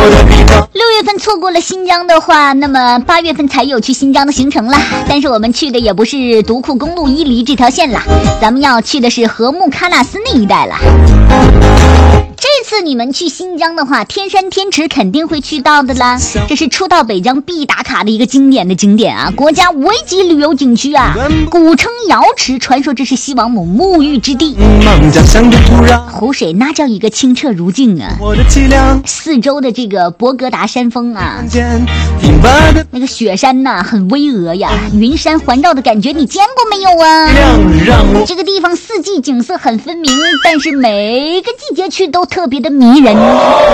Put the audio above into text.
月份错过了新疆的话，那么8月份才有去新疆的行程了。但是我们去的也不是独库公路伊犁这条线了，咱们要去的是禾木喀纳斯那一带了。这次你们去新疆的话，天山天池肯定会去到的啦，这是初到北疆必打卡的一个经典的景点啊，国家5级旅游景区啊，古称瑶池，传说这是西王母沐浴之地。湖水那叫一个清澈如镜啊，四周的这个博格达山峰啊，那个雪山呐，很巍峨呀，云山环绕的感觉你见过没有啊？这个地方4季景色很分明，但是每个季节去都特别的迷人。